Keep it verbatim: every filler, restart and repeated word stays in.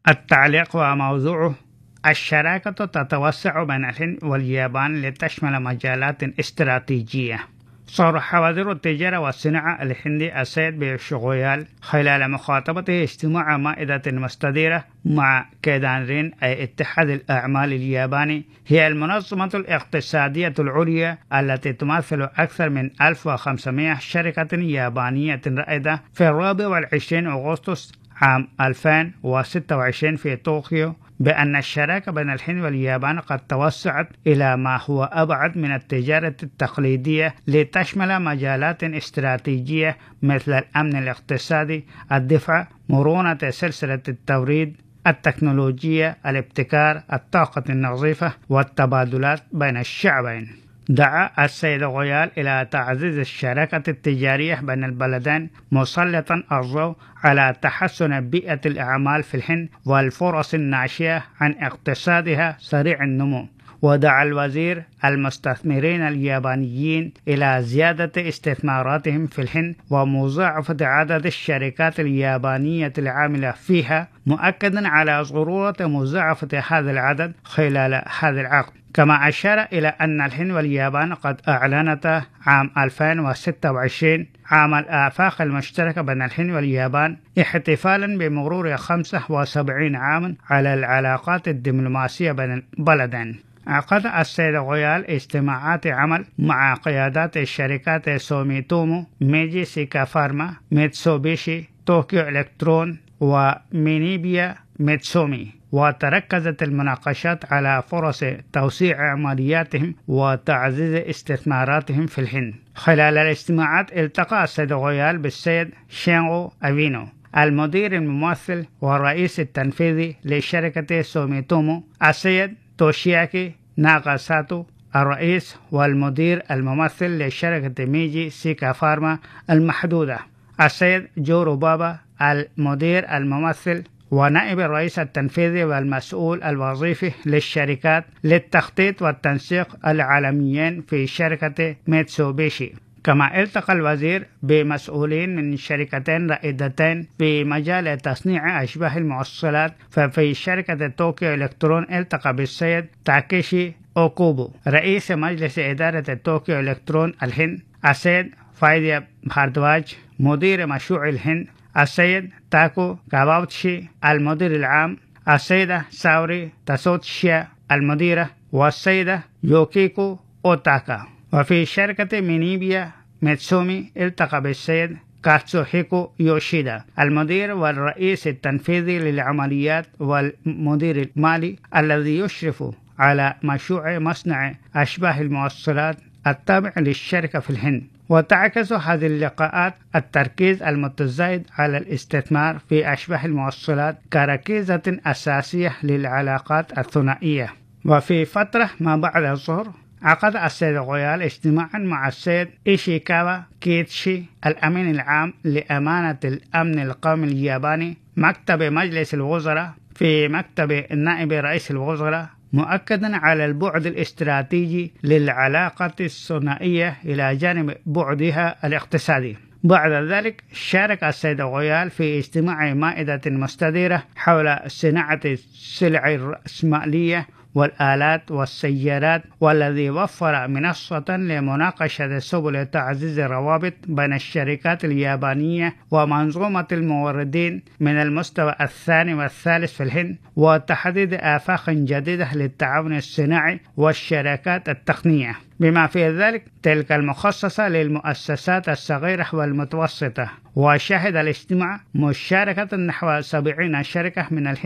التعليق وموضوعه: الشراكة تتوسع بين الهند واليابان لتشمل مجالات استراتيجية. صرح وزير التجارة والصناعة الهندي السيد بيوش غويال خلال مخاطبته اجتماع مائدة مستديرة مع كيدانرين أي اتحاد الأعمال الياباني، هي المنظمة الاقتصادية العليا التي تمثل أكثر من ألف وخمسمائة شركة يابانية رائدة، في الرابع والعشرين أغسطس عام ألفين وستة وعشرين في طوكيو، بأن الشراكة بين الهند واليابان قد توسعت إلى ما هو أبعد من التجارة التقليدية لتشمل مجالات استراتيجية مثل الأمن الاقتصادي، الدفاع، مرونة سلسلة التوريد، التكنولوجيا، الابتكار، الطاقة النظيفة، والتبادلات بين الشعبين. دعا السيد غويال إلى تعزيز الشراكة التجارية بين البلدين، مسلطا الضوء على تحسن بيئة الأعمال في الهند والفرص الناشئة عن اقتصادها سريع النمو. ودعا الوزير المستثمرين اليابانيين إلى زيادة استثماراتهم في الهند ومضاعفة عدد الشركات اليابانية العاملة فيها، مؤكدا على ضرورة مضاعفة هذا العدد خلال هذا العقد. كما أشار إلى أن الهند واليابان قد أعلنتا عام ألفين وستة وعشرين عام الآفاق المشتركة بين الهند واليابان، احتفالا بمرور خمسة وسبعين عاما على العلاقات الدبلوماسية بين البلدين. عقد السيد غويال اجتماعات عمل مع قيادات الشركات سوميتومو، ميجي سيكا فارما، ميتسوبيشي، طوكيو إلكترون، ومينيبيا ميتسومي، وتركزت المناقشات على فرص توسيع عملياتهم وتعزيز استثماراتهم في الهند. خلال الاجتماعات التقى السيد غويال بالسيد شينغو أفينو، المدير الممثل والرئيس التنفيذي لشركة سوميتومو، السيد توشياكي ناغاساتو، الرئيس والمدير الممثل لشركة ميجي سيكا فارما المحدودة، السيد جورو بابا، المدير الممثل ونائب الرئيس التنفيذي والمسؤول الوظيفي للشركات للتخطيط والتنسيق العالميين في شركة ميتسوبيشي. كما التقى الوزير بمسؤولين من شركتين رائدتين في مجال تصنيع أشباه الموصلات، ففي شركة طوكيو إلكترون التقى بالسيد تاكيشي أوكوبو، رئيس مجلس إدارة طوكيو إلكترون الهند، السيد فايديا بهاردواج، مدير مشروع الهند، السيد تاكو كاباوتشي، المدير العام، السيدة ساوري تاسوتشيا، المديرة، والسيدة يوكيكو أوتاكا. وفي شركة مينيبيا ميتسومي التقى بالسيد كاتسوهيكو يوشيدا، المدير والرئيس التنفيذي للعمليات والمدير المالي الذي يشرف على مشروع مصنع أشباه الموصلات التابع للشركة في الهند. وتعكس هذه اللقاءات التركيز المتزايد على الاستثمار في أشباه الموصلات كركيزة أساسية للعلاقات الثنائية. وفي فترة ما بعد الظهر عقد السيد غويال اجتماعا مع السيد إيشيكاوا كيتشي، الأمين العام لأمانة الأمن القومي الياباني، مكتب مجلس الوزراء، في مكتب نائب رئيس الوزراء، مؤكدا على البعد الاستراتيجي للعلاقة الثنائية إلى جانب بعدها الاقتصادي. بعد ذلك شارك السيد غويال في اجتماع مائدة مستديرة حول صناعة السلع الرأسمالية والآلات والسيارات، والذي وفر منصة لمناقشة سبل تعزيز الروابط بين الشركات اليابانية ومنظومة الموردين من المستوى الثاني والثالث في الهند، وتحديد آفاق جديدة للتعاون الصناعي والشركات التقنية، بما في ذلك تلك المخصصة للمؤسسات الصغيرة والمتوسطة. وشهد الاجتماع مشاركة نحو سبعين شركة من الهند